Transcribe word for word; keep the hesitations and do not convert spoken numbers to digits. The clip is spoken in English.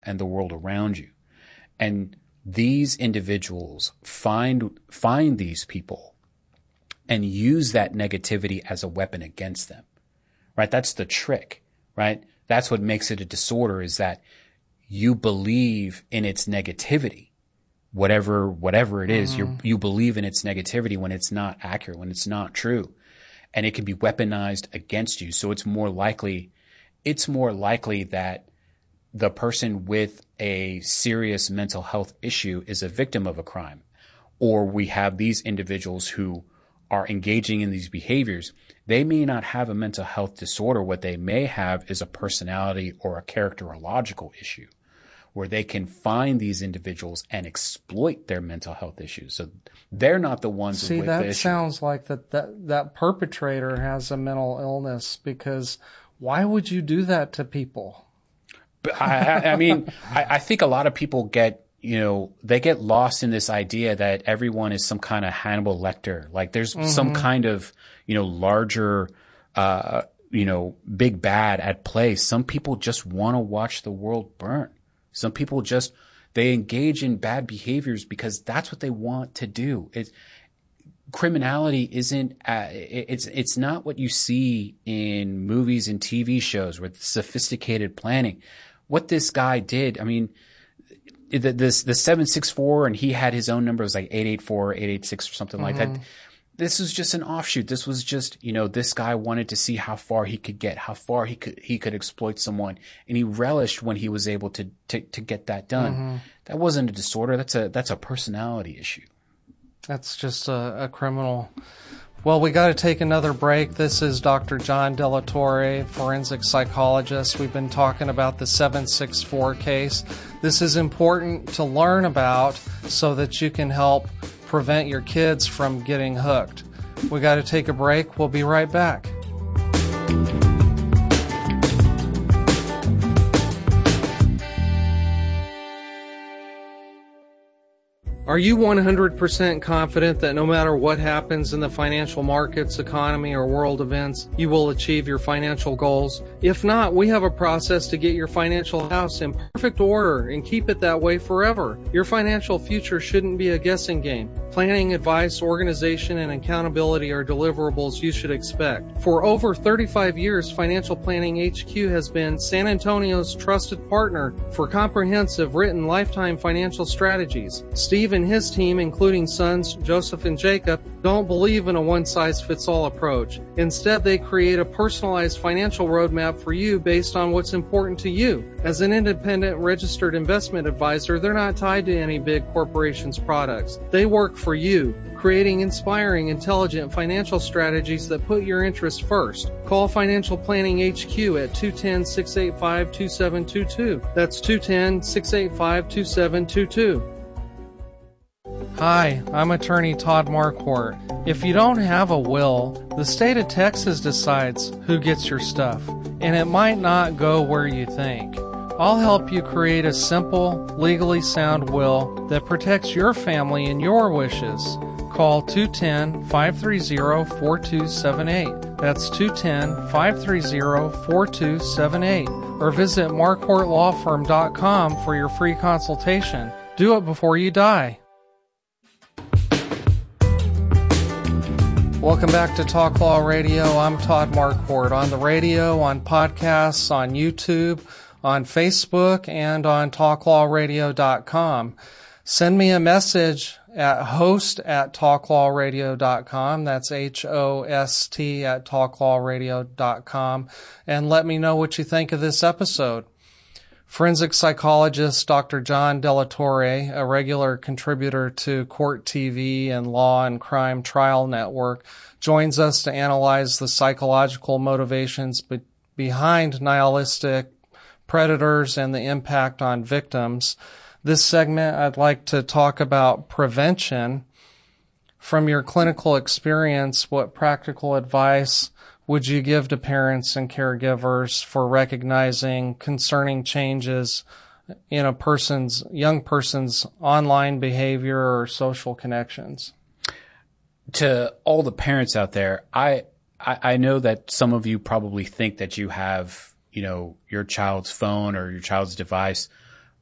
and the world around you. And these individuals find find these people and use that negativity as a weapon against them, right? That's the trick, right? That's what makes it a disorder, is that you believe in its negativity, whatever whatever it is. Mm-hmm. You you believe in its negativity when it's not accurate, when it's not true, and it can be weaponized against you. So it's more likely, it's more likely that the person with a serious mental health issue is a victim of a crime, or we have these individuals who are engaging in these behaviors. They may not have a mental health disorder. What they may have is a personality or a characterological issue, where they can find these individuals and exploit their mental health issues. So they're not the ones See, with that the issue. sounds like that, that that perpetrator has a mental illness, because why would you do that to people? But I, I mean, I, I think a lot of people get, you know, they get lost in this idea that everyone is some kind of Hannibal Lecter. Like there's mm-hmm. some kind of, you know, larger, uh, you know, big bad at play. Some people just want to watch the world burn. Some people just, they engage in bad behaviors because that's what they want to do. It's, criminality isn't, uh, it's, it's not what you see in movies and T V shows with sophisticated planning. What this guy did, I mean, the, this, the seven six four, and he had his own number, it was like eight eight four, eight eight six or something mm-hmm. like that. This was just an offshoot. This was just, you know, this guy wanted to see how far he could get, how far he could, he could exploit someone. And he relished when he was able to, to, to get that done. Mm-hmm. That wasn't a disorder. That's a, that's a personality issue. That's just a, a criminal. Well, we got to take another break. This is Doctor John Delatorre, forensic psychologist. We've been talking about the seven six four case. This is important to learn about so that you can help prevent your kids from getting hooked. We got to take a break. We'll be right back. Are you one hundred percent confident that no matter what happens in the financial markets, economy, or world events, you will achieve your financial goals? If not, we have a process to get your financial house in perfect order and keep it that way forever. Your financial future shouldn't be a guessing game. Planning, advice, organization, and accountability are deliverables you should expect. For over thirty-five years, Financial Planning H Q has been San Antonio's trusted partner for comprehensive written lifetime financial strategies. Steve and his team, including sons Joseph and Jacob, don't believe in a one-size-fits-all approach. Instead, they create a personalized financial roadmap for you based on what's important to you. As an independent registered investment advisor, they're not tied to any big corporation's products. They work for you, creating inspiring, intelligent financial strategies that put your interests first. Call Financial Planning H Q at two one zero, six eight five, two seven two two. That's two one zero, six eight five, two seven two two. Hi, I'm attorney Todd Marquardt. If you don't have a will, the state of Texas decides who gets your stuff, and it might not go where you think. I'll help you create a simple, legally sound will that protects your family and your wishes. Call two one zero, five three zero, four two seven eight. That's two one zero, five three zero, four two seven eight. Or visit marquardt law firm dot com for your free consultation. Do it before you die. Welcome back to Talk Law Radio. I'm Todd Marquardt. On the radio, on podcasts, on YouTube, on Facebook, and on talk law radio dot com. Send me a message at host at talk law radio dot com. That's H O S T at talk law radio dot com. And let me know what you think of this episode. Forensic psychologist Doctor John Delatorre, a regular contributor to Court T V and Law and Crime Trial Network, joins us to analyze the psychological motivations be- behind nihilistic predators and the impact on victims. This segment, I'd like to talk about prevention. From your clinical experience, what practical advice would you give to parents and caregivers for recognizing concerning changes in a person's, young person's online behavior or social connections? To all the parents out there, I, I, I know that some of you probably think that you have, you know, your child's phone or your child's device